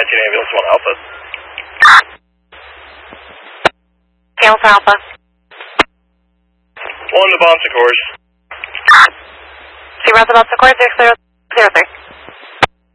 419 ambulance, 1 Alpha. Alpha Alpha. 1 to Bonds, of course. See, Roosevelt, Sequoia 6003.